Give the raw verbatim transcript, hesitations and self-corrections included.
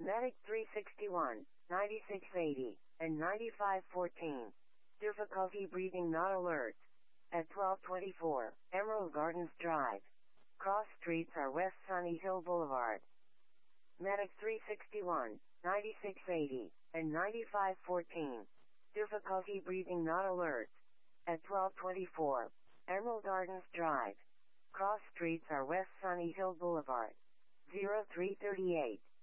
Medic three sixty-one, ninety-six eighty, and ninety-five fourteen. Difficulty breathing not alert. At twelve twenty-four, Emerald Gardens Drive. Cross streets are West Sunny Hill Boulevard. Medic three sixty-one, ninety-six eighty, and ninety-five fourteen. Difficulty breathing not alert. At twelve twenty-four, Emerald Gardens Drive. Cross streets are West Sunny Hill Boulevard. zero three thirty-eight.